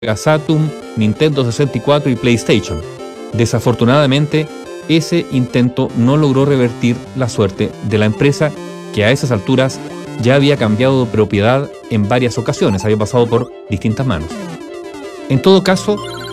Sega Saturn, Nintendo 64 y PlayStation. Desafortunadamente, ese intento no logró revertir la suerte de la empresa, que a esas alturas ya había cambiado de propiedad en varias ocasiones, había pasado por distintas manos. En todo caso,